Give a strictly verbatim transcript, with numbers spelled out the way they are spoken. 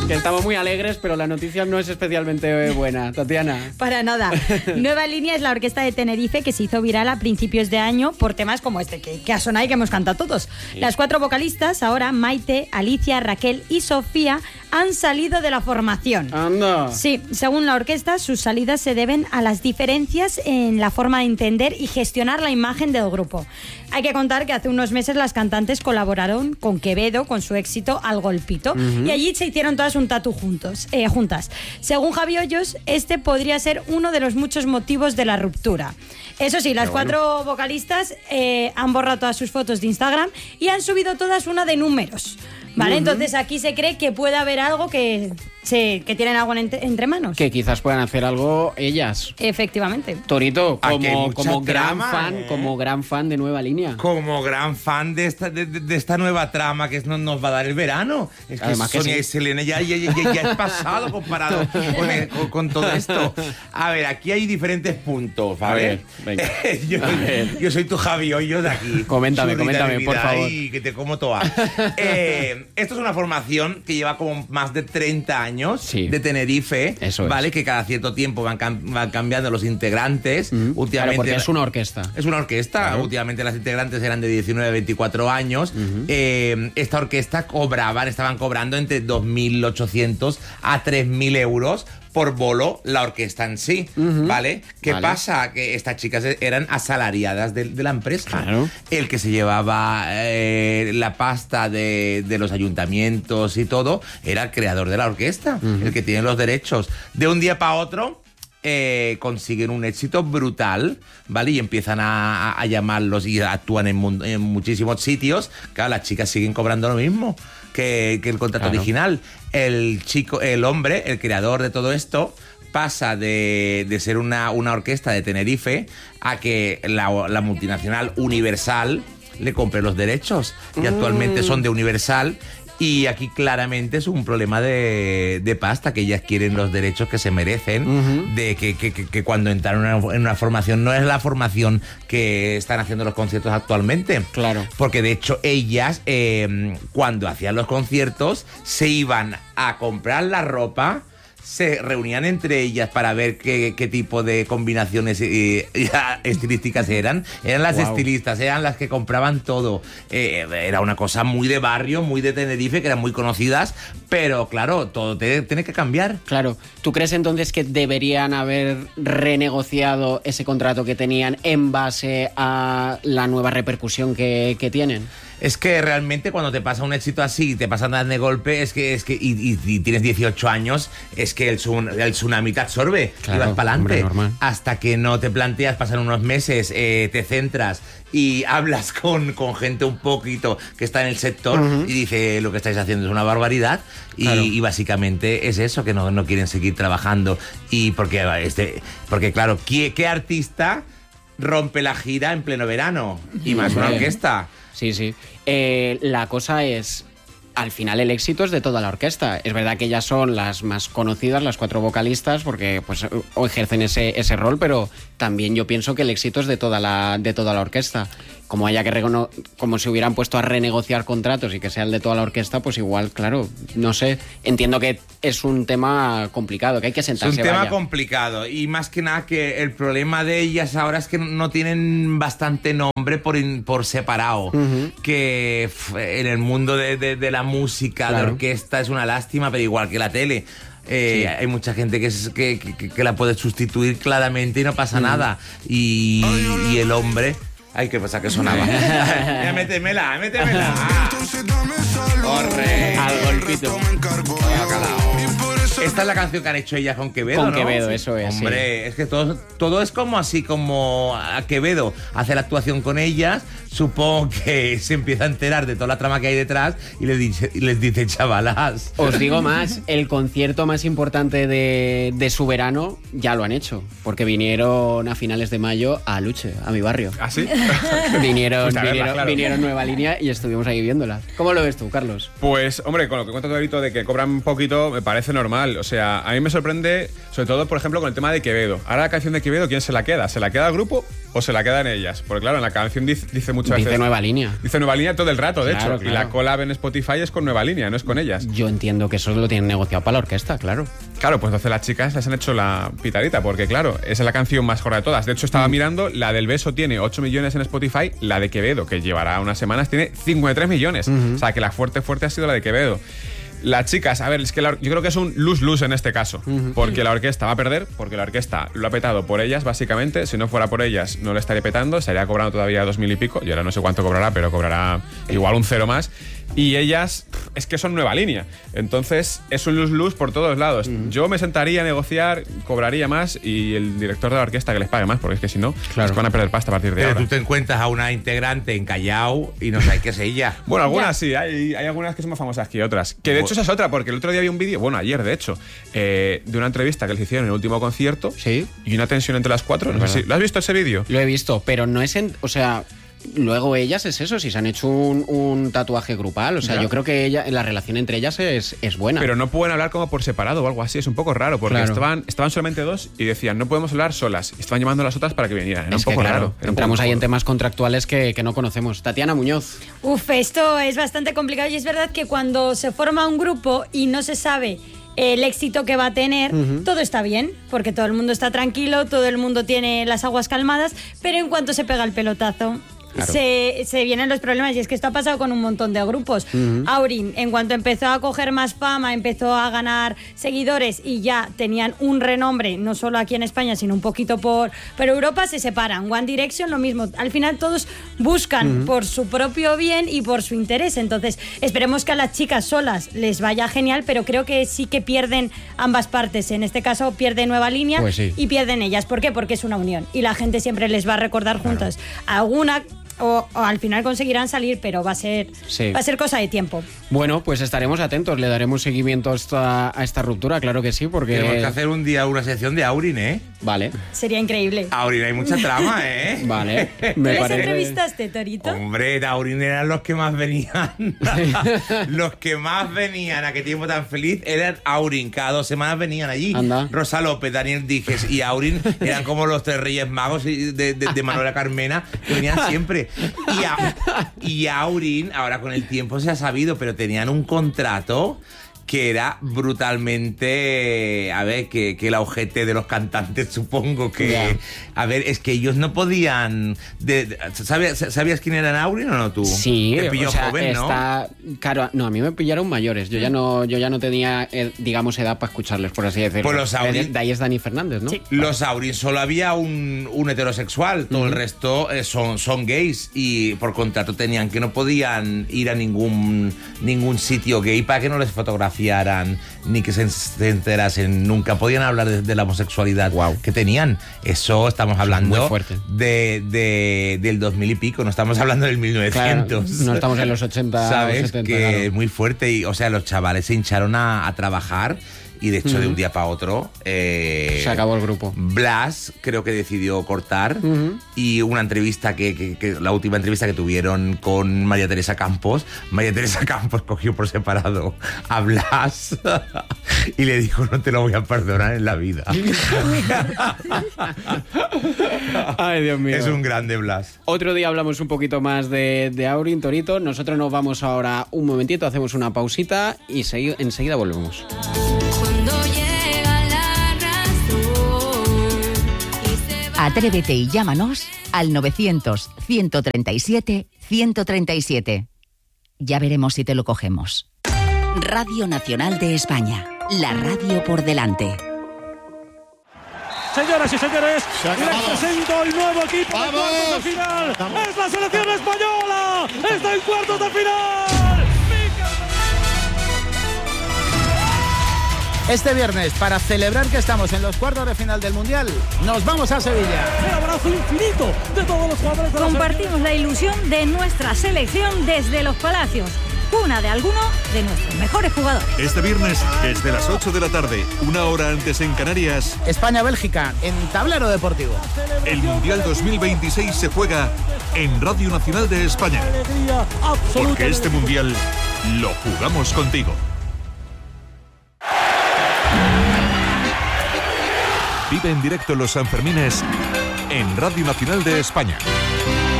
Que estamos muy alegres, pero la noticia no es especialmente buena. Tatiana. Para nada. Nueva Línea es la orquesta de Tenerife que se hizo viral a principios de año por temas como este, que, que ha sonado y que hemos cantado todos. Sí. Las cuatro vocalistas, ahora Maite, Alicia, Raquel y Sofía, han salido de la formación. Anda. Sí, según la orquesta, sus salidas se deben a las diferencias en la forma de entender y gestionar la imagen del grupo. Hay que contar que hace unos meses las cantantes colaboraron con Quevedo con su éxito Al Golpito, uh-huh. y allí se hicieron todas un tatu juntos, eh, juntas. Según Javi Hoyos, este podría ser uno de los muchos motivos de la ruptura. Eso sí, las bueno. cuatro vocalistas eh, han borrado todas sus fotos de Instagram y han subido todas una de números. Vale, uh-huh. Entonces aquí se cree que puede haber algo que, se, que tienen algo entre, entre manos. Que quizás puedan hacer algo ellas. Efectivamente. Torito, como, como gran trama, fan, ¿eh? como gran fan de Nueva Línea. Como gran fan de esta, de, de esta nueva trama que nos, nos va a dar el verano. Es que Además Sonia que y sí. Selena ya, ya, ya, ya es pasado comparado con, el, con, con todo esto. A ver, aquí hay diferentes puntos, ¿vale? A ver, venga. yo, a ver. yo soy tu Javi Hoyos de aquí. Coméntame, coméntame, por favor. Y que te como toda. Eh, esto es una formación que lleva como más de treinta años, sí. de Tenerife, Eso ¿vale? es. Que cada cierto tiempo van, cam van cambiando los integrantes. Mm-hmm. Últimamente, claro, porque es una orquesta. Es una orquesta. Claro. Últimamente las integrantes eran de diecinueve a veinticuatro años. Uh-huh. eh, esta orquesta cobraban, estaban cobrando entre dos mil ochocientos a tres mil euros por bolo la orquesta en sí, uh-huh. ¿vale? ¿Qué vale. pasa? Que estas chicas eran asalariadas de, de la empresa. Claro. El que se llevaba eh, la pasta de, de los ayuntamientos y todo era el creador de la orquesta, uh-huh. el que tiene los derechos. De un día para otro eh, consiguen un éxito brutal, ¿vale? Y empiezan a, a, a llamarlos y actúan en, en muchísimos sitios. Claro, las chicas siguen cobrando lo mismo que, que el contrato claro. original. El chico, el hombre, el creador de todo esto, pasa de, de ser una, una orquesta de Tenerife a que la, la multinacional Universal le compre los derechos. Y mm. actualmente son de Universal. Y aquí claramente es un problema de, de pasta, que ellas quieren los derechos que se merecen, uh-huh. de que, que, que cuando entraron en una, en una formación no es la formación que están haciendo los conciertos actualmente. Claro. Porque de hecho ellas, eh, cuando hacían los conciertos, se iban a comprar la ropa, se reunían entre ellas para ver qué, qué tipo de combinaciones eh, estilísticas eran. Eran las wow. estilistas, eran las que compraban todo. Eh, era una cosa muy de barrio, muy de Tenerife, que eran muy conocidas, pero claro, todo te, tiene que cambiar. Claro. ¿Tú crees entonces que deberían haber renegociado ese contrato que tenían en base a la nueva repercusión que, que tienen? Es que realmente cuando te pasa un éxito así, te pasa tan de golpe, es que, es que y, y, y tienes dieciocho años, es que el, el tsunami te absorbe, claro, y vas para adelante. Hasta que no te planteas, pasan unos meses, eh, te centras y hablas con, con gente un poquito que está en el sector, uh-huh. y dice, lo que estáis haciendo es una barbaridad. Claro. Y, y básicamente es eso, que no, no quieren seguir trabajando. Y porque, este, porque claro, ¿qué, qué artista rompe la gira en pleno verano? Y más una orquesta. Sí, sí. Eh, la cosa es, al final el éxito es de toda la orquesta. Es verdad que ellas son las más conocidas, las cuatro vocalistas, porque pues o ejercen ese, ese rol, pero también yo pienso que el éxito es de toda la, de toda la orquesta. Como haya que reno- como se hubieran puesto a renegociar contratos y que sea el de toda la orquesta, pues igual, claro, no sé. Entiendo que es un tema complicado, que hay que sentarse. Es un tema vaya. complicado, y más que nada que el problema de ellas ahora es que no tienen bastante nombre por, in, por separado. Uh-huh. Que pff, en el mundo de, de, de la música, claro. de orquesta, es una lástima, pero igual que la tele. Eh, sí. Hay mucha gente que, es, que, que, que la puede sustituir claramente y no pasa uh-huh. nada. Y, y el hombre... Ay, qué pasa que sonaba. Ya, métemela, métemela. Corre. Al golpito. Esta es la canción que han hecho ellas con Quevedo, con ¿no? Quevedo, eso es. Hombre, sí. es que todo, todo es como así, como a Quevedo hace la actuación con ellas. Supongo que se empieza a enterar de toda la trama que hay detrás y les dice, y les dice chavalas. Os digo más, el concierto más importante de, de su verano ya lo han hecho, porque vinieron a finales de mayo a Luche, a mi barrio. ¿Ah, sí? vinieron, pues verla, vinieron, claro. vinieron Nueva Línea y estuvimos ahí viéndola. ¿Cómo lo ves tú, Carlos? Pues, hombre, con lo que cuenta Torito de que cobran poquito, me parece normal. mal. O sea, a mí me sorprende, sobre todo, por ejemplo, con el tema de Quevedo. Ahora la canción de Quevedo, ¿quién se la queda? ¿Se la queda al grupo o se la quedan ellas? Porque claro, en la canción dice, dice muchas dice veces... Dice Nueva Línea. Dice Nueva Línea todo el rato, de claro, hecho. claro. Y la collab en Spotify es con Nueva Línea, no es con ellas. Yo entiendo que eso lo tienen negociado para la orquesta, claro. Claro, pues entonces las chicas les han hecho la pitadita, porque claro, esa es la canción más gorda de todas. De hecho, estaba mm. mirando, la del Beso tiene ocho millones en Spotify, la de Quevedo, que llevará unas semanas, tiene cincuenta y tres millones. Uh-huh. O sea, que la fuerte, fuerte ha sido la de Quevedo. Las chicas, a ver, es que la, yo creo que es un lose-lose en este caso, uh-huh. porque la orquesta va a perder, porque la orquesta lo ha petado por ellas, básicamente. Si no fuera por ellas, no le estaría petando, estaría cobrando todavía dos mil y pico. Y ahora no sé cuánto cobrará, pero cobrará igual un cero más. Y ellas, es que son Nueva Línea. Entonces, es un lose-lose por todos lados. Uh-huh. Yo me sentaría a negociar, cobraría más, y el director de la orquesta que les pague más, porque es que si no, claro. es que van a perder pasta a partir de pero ahora. Pero tú te encuentras a una integrante en Callao y no sabes qué es ella. Bueno, algunas sí, hay, hay algunas que son más famosas que otras. Que de hecho esa es otra, porque el otro día había un vídeo, bueno, ayer de hecho, eh, de una entrevista que les hicieron en el último concierto. Sí. Y una tensión entre las cuatro. No sé si, ¿lo has visto ese vídeo? Lo he visto, pero no es en... O sea... Luego ellas es eso, si se han hecho un, un tatuaje grupal, o sea, ya. yo creo que ella, la relación entre ellas es, es buena. Pero no pueden hablar como por separado o algo así, es un poco raro, porque claro. estaban, estaban solamente dos y decían, no podemos hablar solas, y estaban llamando a las otras para que vinieran, era es un poco que, claro, raro. Era entramos poco ahí en temas contractuales que, que no conocemos. Tatiana Muñoz. Uf, esto es bastante complicado y es verdad que cuando se forma un grupo y no se sabe el éxito que va a tener, uh-huh. todo está bien, porque todo el mundo está tranquilo, todo el mundo tiene las aguas calmadas, pero en cuanto se pega el pelotazo... Claro. Se, se vienen los problemas y es que esto ha pasado con un montón de grupos. Uh-huh. Aurin, en cuanto empezó a coger más fama, empezó a ganar seguidores y ya tenían un renombre, no solo aquí en España, sino un poquito por, por Europa, se separan. One Direction, lo mismo. Al final todos buscan uh-huh. por su propio bien y por su interés. Entonces, esperemos que a las chicas solas les vaya genial, pero creo que sí que pierden ambas partes. En este caso, pierde Nueva Línea pues sí. y pierden ellas. ¿Por qué? Porque es una unión y la gente siempre les va a recordar juntas. Claro. Alguna... O, o al final conseguirán salir, pero va a ser sí. va a ser cosa de tiempo. Bueno, pues estaremos atentos, le daremos seguimiento a esta, a esta ruptura, claro que sí, porque... Tenemos que hacer un día una sección de Aurin, ¿eh? Vale. Sería increíble. Aurin, hay mucha trama, ¿eh? Vale. Me ¿Les parece... entrevistaste, Torito? Hombre, Aurin eran los que más venían. Los que más venían, a qué tiempo tan feliz, eran Aurin. Cada dos semanas venían allí. Anda. Rosa López, Daniel Dijes y Aurin eran como los tres reyes magos de, de, de Manuela Carmena, que venían siempre. Y, a, y Aurin, ahora con el tiempo se ha sabido, pero tenían un contrato que era brutalmente, a ver, que, que el ojete de los cantantes, supongo que... Yeah. A ver, es que ellos no podían... De, de, ¿sabías, ¿Sabías quién eran Aurin o no tú? Sí, te pilló o sea, joven, ¿no? Está, claro, no, a mí me pillaron mayores. Yo ya no, yo ya no tenía, eh, digamos, edad para escucharles, por así decirlo. Pues los Aurin... De ahí es Dani Fernández, ¿no? Sí. Los Aurin solo había un, un heterosexual, todo uh-huh. el resto eh, son, son gays y por contrato tenían que no podían ir a ningún, ningún sitio gay para que no les fotografiaran ni que se enterasen, nunca podían hablar de, de la homosexualidad wow. que tenían. Eso estamos hablando de, de, del dos mil y pico, no estamos hablando del mil novecientos. Claro, no estamos en los ochenta. ¿Sabes? setenta, que claro. es muy fuerte y, o sea, los chavales se hincharon a, a trabajar. Y de hecho, uh-huh. de un día para otro... Eh, se acabó el grupo. Blas creo que decidió cortar. Uh-huh. Y una entrevista que, que, que... La última entrevista que tuvieron con María Teresa Campos, María Teresa Campos cogió por separado a Blas y le dijo, no te lo voy a perdonar en la vida. Ay, Dios mío. Es un grande Blas. Otro día hablamos un poquito más de, de Aurin, Torito. Nosotros nos vamos ahora un momentito, hacemos una pausita y segui- enseguida volvemos. Atrévete y llámanos al novecientos, ciento treinta y siete, ciento treinta y siete. Ya veremos si te lo cogemos. Radio Nacional de España. La radio por delante. Señoras y señores, les presento el nuevo equipo de cuartos de final. Vamos. Es la selección española. Está en cuartos de final. Este viernes, para celebrar que estamos en los cuartos de final del Mundial, nos vamos a Sevilla. Un abrazo infinito de todos los jugadores de la Compartimos la ilusión de nuestra selección desde los Palacios, cuna de alguno de nuestros mejores jugadores. Este viernes, desde las ocho de la tarde, una hora antes en Canarias, España-Bélgica, en Tablero Deportivo. El Mundial dos mil veintiséis se juega en Radio Nacional de España. Porque este Mundial lo jugamos contigo. Vive en directo los Sanfermines en Radio Nacional de España.